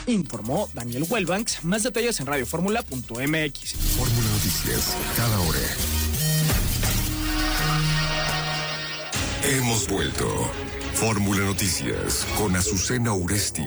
informó Daniel Huelbanks. Más detalles en radioformula.mx. Fórmula Noticias, cada hora. Hemos vuelto. Fórmula Noticias con Azucena Uresti.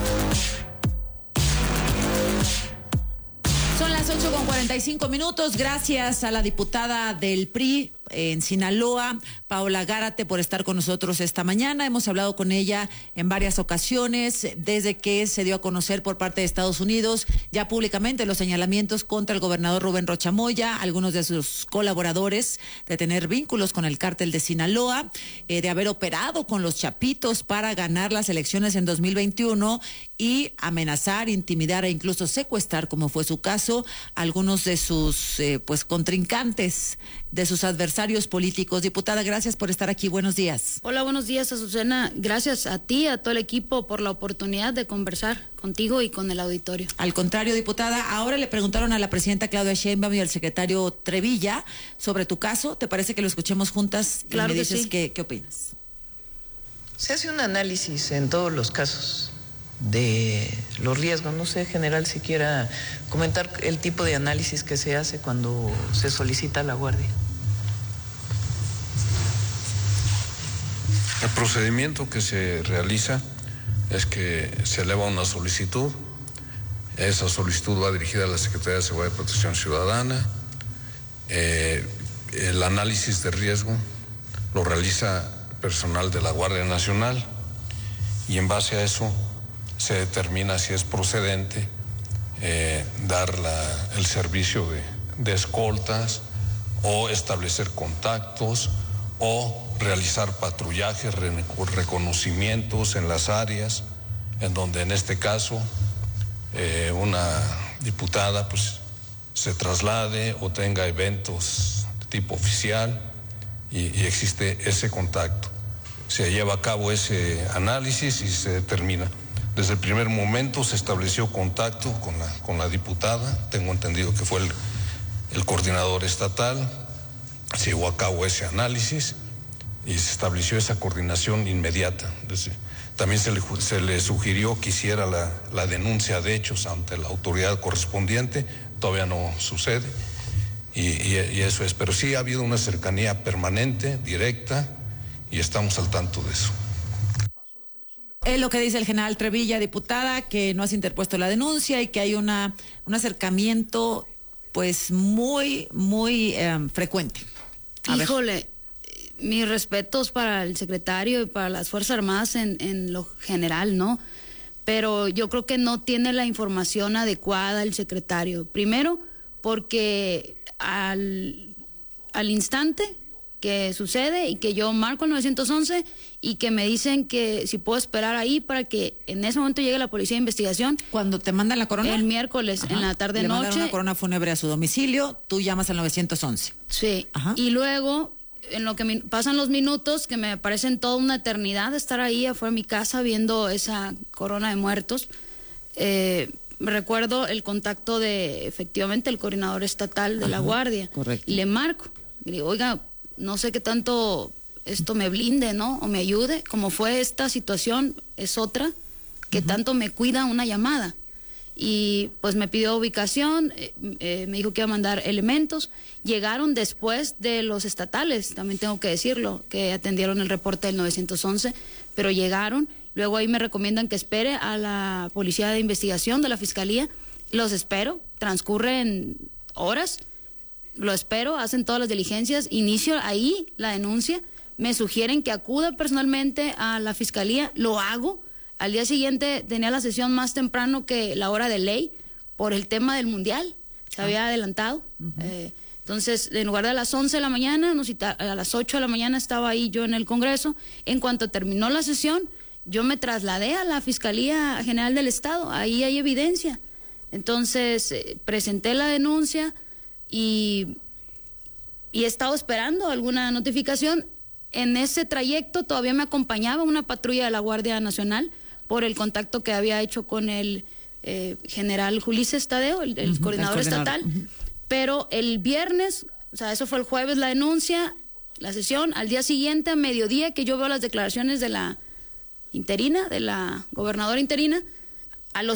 Son las 8:45. Gracias a la diputada del PRI en Sinaloa, Paola Gárate, por estar con nosotros esta mañana. Hemos hablado con ella en varias ocasiones desde que se dio a conocer por parte de Estados Unidos ya públicamente los señalamientos contra el gobernador Rubén Rocha Moya, algunos de sus colaboradores, de tener vínculos con el cártel de Sinaloa, de haber operado con los Chapitos para ganar las elecciones en 2021 y amenazar, intimidar e incluso secuestrar, como fue su caso, algunos de sus contrincantes, de sus adversarios políticos. Diputada, gracias por estar aquí. Buenos días. Hola, buenos días, Azucena. Gracias a ti, a todo el equipo, por la oportunidad de conversar contigo y con el auditorio. Al contrario, diputada, ahora le preguntaron a la presidenta Claudia Sheinbaum y al secretario Trevilla sobre tu caso. ¿Te parece que lo escuchemos juntas? Claro y me que dices sí. ¿Qué opinas? Se hace un análisis en todos los casos de los riesgos. No sé, general, si quiera comentar el tipo de análisis que se hace cuando se solicita la guardia. El procedimiento que se realiza es que se eleva una solicitud. Esa solicitud va dirigida a la Secretaría de Seguridad y Protección Ciudadana. El análisis de riesgo lo realiza personal de la Guardia Nacional y en base a eso se determina si es procedente dar el servicio de escoltas o establecer contactos o realizar patrullajes, reconocimientos en las áreas en donde en este caso una diputada pues se traslade o tenga eventos de tipo oficial y existe ese contacto. Se lleva a cabo ese análisis y se determina. Desde el primer momento se estableció contacto con la diputada, tengo entendido que fue el coordinador estatal, se llevó a cabo ese análisis y se estableció esa coordinación inmediata. También se le sugirió que hiciera la denuncia de hechos ante la autoridad correspondiente, todavía no sucede y eso es, pero sí ha habido una cercanía permanente, directa y estamos al tanto de eso. Es lo que dice el general Trevilla, diputada, que no has interpuesto la denuncia y que hay un acercamiento pues muy frecuente. Híjole, mis respetos para el secretario y para las Fuerzas Armadas en lo general, ¿no? Pero yo creo que no tiene la información adecuada el secretario. Primero, porque al instante que sucede y que yo marco el 911 y que me dicen que si puedo esperar ahí para que en ese momento llegue la policía de investigación. Cuando te mandan la corona. El miércoles. Ajá. En la tarde-noche. Le mandaron una corona fúnebre a su domicilio, tú llamas al 911. Sí. Ajá. Y luego, en lo que pasan los minutos, que me parecen toda una eternidad de estar ahí afuera de mi casa viendo esa corona de muertos, recuerdo el contacto de, efectivamente, el coordinador estatal de la Guardia. Correcto. Y le marco. Y le digo, oiga, no sé qué tanto esto me blinde, ¿no? O me ayude. Como fue esta situación, es otra, que tanto me cuida una llamada. Y pues me pidió ubicación, me dijo que iba a mandar elementos. Llegaron después de los estatales, también tengo que decirlo, que atendieron el reporte del 911, pero llegaron. Luego ahí me recomiendan que espere a la policía de investigación de la fiscalía. Los espero, transcurren horas. Lo espero, hacen todas las diligencias, inicio ahí la denuncia, me sugieren que acuda personalmente a la fiscalía, lo hago. Al día siguiente tenía la sesión más temprano que la hora de ley por el tema del mundial, se había adelantado. Entonces, en lugar de a las 11 de la mañana, a las 8 de la mañana estaba ahí yo en el Congreso. En cuanto terminó la sesión, yo me trasladé a la Fiscalía General del Estado, ahí hay evidencia. Entonces, presenté la denuncia y he estado esperando alguna notificación. En ese trayecto todavía me acompañaba una patrulla de la Guardia Nacional por el contacto que había hecho con el general Ulises Tadeo, el coordinador estatal. Pero el viernes, o sea, eso fue el jueves la denuncia, la sesión, al día siguiente, a mediodía, que yo veo las declaraciones de la interina, de la gobernadora interina, a los minutos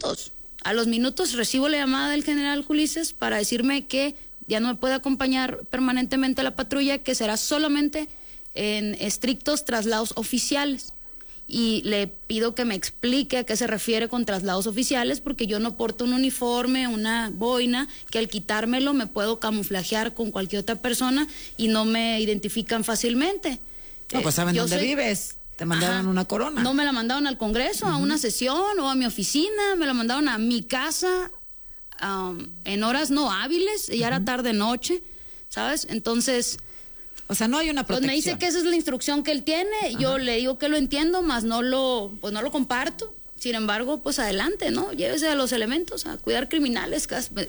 minutos. A los minutos recibo la llamada del general Ulises para decirme que ya no me puede acompañar permanentemente a la patrulla, que será solamente en estrictos traslados oficiales. Y le pido que me explique a qué se refiere con traslados oficiales, porque yo no porto un uniforme, una boina, que al quitármelo me puedo camuflajear con cualquier otra persona y no me identifican fácilmente. No, pues saben dónde vives. Te mandaron una corona. No me la mandaron al Congreso, a una sesión o a mi oficina, me la mandaron a mi casa en horas no hábiles, ya era tarde-noche, ¿sabes? Entonces... O sea, no hay una protección. Pues me dice que esa es la instrucción que él tiene. Yo le digo que lo entiendo, más no lo comparto. Sin embargo, pues adelante, ¿no? Llévese a los elementos a cuidar criminales,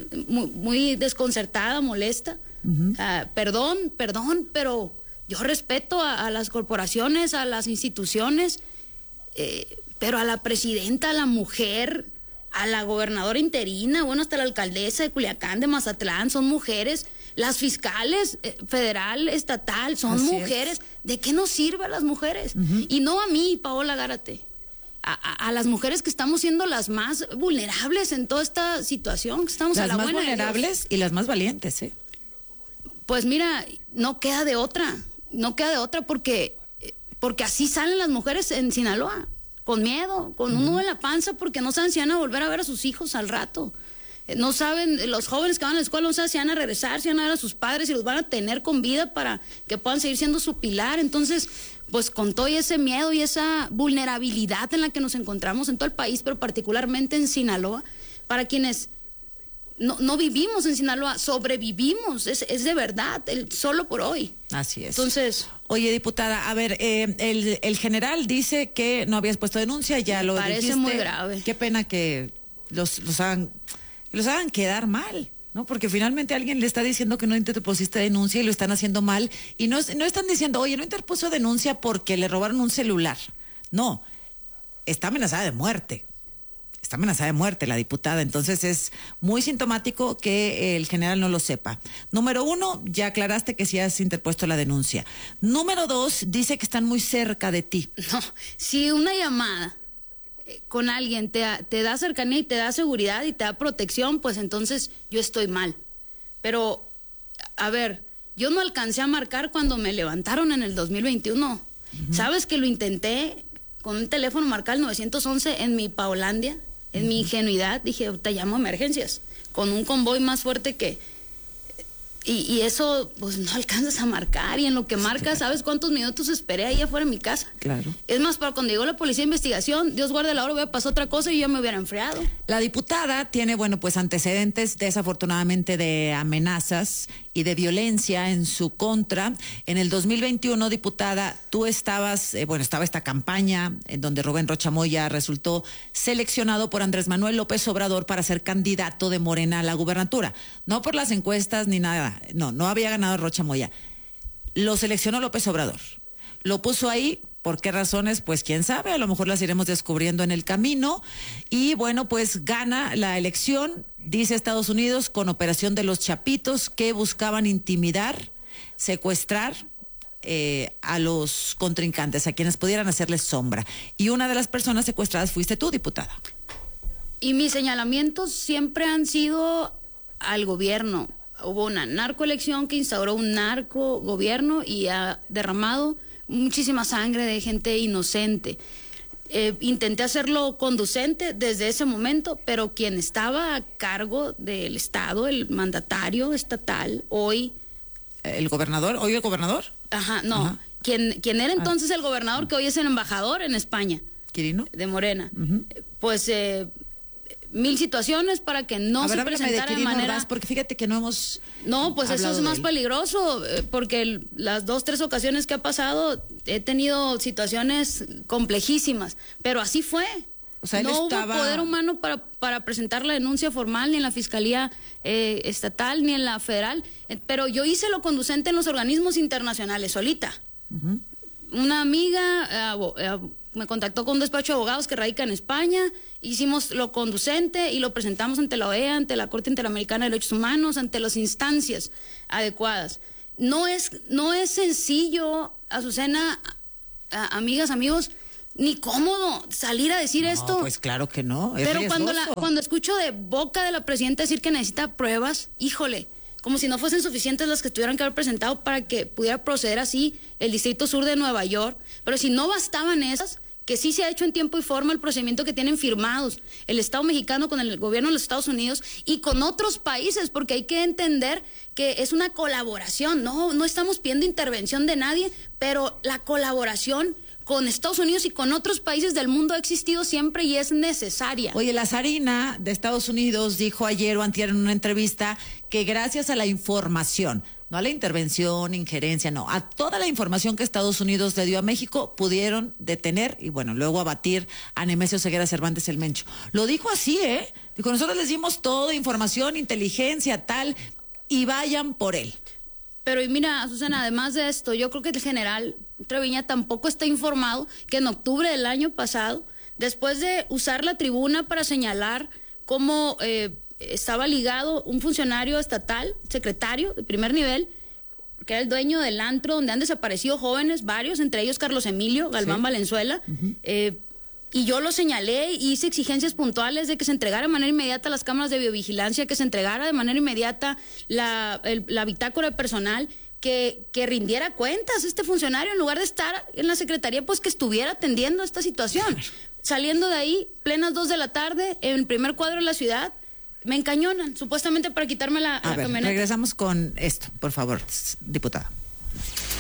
muy desconcertada, molesta. Perdón, pero yo respeto a las corporaciones, a las instituciones, pero a la presidenta, a la mujer, a la gobernadora interina, bueno, hasta la alcaldesa de Culiacán, de Mazatlán, son mujeres. Las fiscales, federal, estatal, son Así mujeres. ¿De qué nos sirve a las mujeres? Y no a mí, Paola Gárate. A las mujeres que estamos siendo las más vulnerables en toda esta situación. Que estamos las a la más buena vulnerables y las más valientes, ¿eh? Pues mira, no queda de otra. No queda de otra porque así salen las mujeres en Sinaloa. Con miedo, con un nudo en la panza, porque no saben si van a volver a ver a sus hijos al rato. No saben, los jóvenes que van a la escuela no saben si van a regresar, si van a ver a sus padres, si los van a tener con vida para que puedan seguir siendo su pilar. Entonces, pues con todo ese miedo y esa vulnerabilidad en la que nos encontramos en todo el país, pero particularmente en Sinaloa, para quienes no vivimos en Sinaloa, sobrevivimos, es de verdad, solo por hoy. Así es. Entonces... Oye, diputada, a ver, el general dice que no habías puesto denuncia, ya lo dijiste. Parece muy grave. Qué pena que los hagan quedar mal, ¿no? Porque finalmente alguien le está diciendo que no interpusiste denuncia y lo están haciendo mal. Y no están diciendo, oye, no interpuso denuncia porque le robaron un celular. No, está amenazada de muerte. Está amenazada de muerte la diputada, entonces es muy sintomático que el general no lo sepa. Número 1, ya aclaraste que sí has interpuesto la denuncia. Número 2, dice que están muy cerca de ti. No, si una llamada con alguien te da cercanía y te da seguridad y te da protección, pues entonces yo estoy mal. Pero, a ver, yo no alcancé a marcar cuando me levantaron en el 2021. ¿Sabes que lo intenté con un teléfono marcar el 911 en mi Paulandia? En mi ingenuidad dije, te llamo a emergencias, con un convoy más fuerte que... Y eso, pues no alcanzas a marcar. Y en lo que marcas, ¿sabes cuántos minutos esperé ahí afuera de mi casa? Claro. Es más, para cuando llegó la policía de investigación, Dios guarde la hora, hubiera pasado otra cosa y yo me hubiera enfriado. La diputada tiene, bueno, pues antecedentes desafortunadamente de amenazas y de violencia en su contra. En el 2021, diputada, tú estabas, estaba esta campaña en donde Rubén Rocha Moya resultó seleccionado por Andrés Manuel López Obrador para ser candidato de Morena a la gubernatura. No por las encuestas ni nada. No había ganado Rocha Moya. Lo seleccionó López Obrador. Lo puso ahí. ¿Por qué razones? Pues quién sabe, a lo mejor las iremos descubriendo en el camino. Y bueno, pues gana la elección, dice Estados Unidos, con operación de los Chapitos, que buscaban intimidar, secuestrar a los contrincantes, a quienes pudieran hacerles sombra. Y una de las personas secuestradas fuiste tú, diputada. Y mis señalamientos siempre han sido al gobierno. Hubo una narcoelección que instauró un narcogobierno y ha derramado muchísima sangre de gente inocente. Intenté hacerlo conducente desde ese momento, pero quien estaba a cargo del Estado, el mandatario estatal, hoy... ¿El gobernador? ¿Hoy el gobernador? Ajá, no. Ajá. Quien era entonces el gobernador, que hoy es el embajador en España. ¿Quirino? De Morena. Pues... mil situaciones para que no se presentara de manera... Ordaz, porque fíjate que no hemos... No, pues eso es más peligroso, porque las 2-3 ocasiones que ha pasado he tenido situaciones complejísimas, pero así fue. O sea, no hubo poder humano para presentar la denuncia formal ni en la Fiscalía Estatal ni en la Federal, pero yo hice lo conducente en los organismos internacionales solita. Una amiga me contactó con un despacho de abogados que radica en España, hicimos lo conducente y lo presentamos ante la OEA, ante la Corte Interamericana de Derechos Humanos, ante las instancias adecuadas. No es sencillo, Azucena, amigas, amigos, ni cómodo salir a decir esto. Pues claro que no. Es Pero riesgoso. cuando escucho de boca de la presidenta decir que necesita pruebas, híjole, como si no fuesen suficientes las que tuvieran que haber presentado para que pudiera proceder así el Distrito Sur de Nueva York. Pero si no bastaban esas, que sí se ha hecho en tiempo y forma el procedimiento que tienen firmados el Estado mexicano con el gobierno de los Estados Unidos y con otros países, porque hay que entender que es una colaboración, no estamos pidiendo intervención de nadie, pero la colaboración con Estados Unidos y con otros países del mundo ha existido siempre y es necesaria. Oye, la Zarina de Estados Unidos dijo ayer o antier en una entrevista que gracias a la información, no a la intervención, injerencia, no, a toda la información que Estados Unidos le dio a México, pudieron detener y bueno, luego abatir a Nemesio Ceguera Cervantes el Mencho. Lo dijo así, dijo, nosotros les dimos toda información, inteligencia, tal, y vayan por él. Pero y mira, Susana, además de esto, yo creo que el general Treviño tampoco está informado que en octubre del año pasado, después de usar la tribuna para señalar cómo estaba ligado un funcionario estatal, secretario de primer nivel, que era el dueño del antro donde han desaparecido jóvenes, varios, entre ellos Carlos Emilio Galván Valenzuela, y yo lo señalé y hice exigencias puntuales de que se entregara de manera inmediata las cámaras de biovigilancia, que se entregara de manera inmediata la bitácora personal, que rindiera cuentas este funcionario en lugar de estar en la secretaría, pues que estuviera atendiendo esta situación. Saliendo de ahí, plenas 2 de la tarde, en el primer cuadro de la ciudad, me encañonan, supuestamente para quitarme la camioneta. Regresamos con esto, por favor, diputada.